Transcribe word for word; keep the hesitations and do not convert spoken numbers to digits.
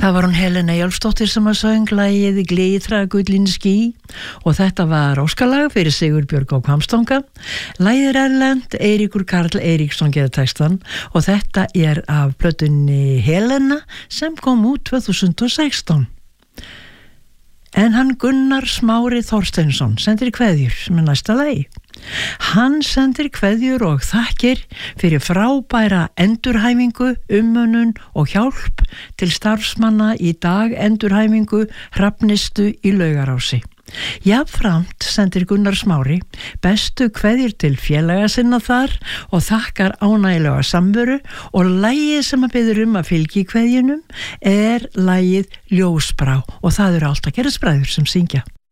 Það var hún Helena Jálfsdóttir sem að söng lagið Glitra gullin ský og þetta var óskalag fyrir Sigurbjörg á Hvammstanga. Lagið er erlent, Eiríkur Karl Eiríksson gerir textan og þetta er af plötunni Helena sem kom út tvö þúsund og sextán. En hann Gunnar Smári Þorsteinsson sendir kveðjur sem er næsta lagi. Hann sendir kveðjur og þakkir fyrir frábæra endurhæfingu, umönnun og hjálp til starfsmanna í dag endurhæfingu Hrafnistu í Laugarási. Jafnframt sendir Gunnar Smári bestu kveðjur til félaga sinna þar og þakkar ánægilega samveru og lagið sem að biður um að fylgi kveðjunum er lagið Ljósbrá og það eru alltaf gerðisbræður sem syngja.